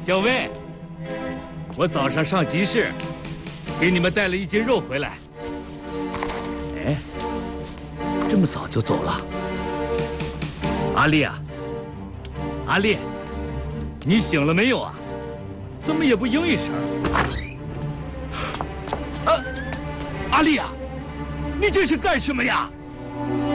小魏，我早上上集市，给你们带了1斤肉回来。哎，这么早就走了？阿丽啊，阿丽，你醒了没有啊？怎么也不应一声？阿丽啊，你这是干什么呀？